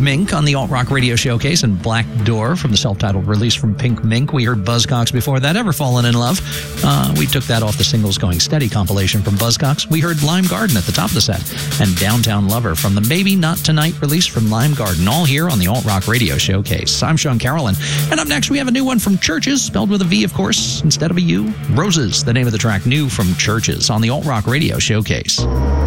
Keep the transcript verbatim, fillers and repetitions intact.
Mink on the Alt Rock Radio Showcase, and Black Door from the self-titled release from Pink Mink. We heard Buzzcocks before that, Ever Fallen in Love. Uh, we took that off the Singles Going Steady compilation from Buzzcocks. We heard Lime Garden at the top of the set, and Downtown Lover from the Maybe Not Tonight release from Lime Garden, all here on the Alt Rock Radio Showcase. I'm Sean Carolyn, and up next we have a new one from Churches, spelled with a V, of course, instead of a U. Roses, the name of the track, new from Churches on the Alt Rock Radio Showcase.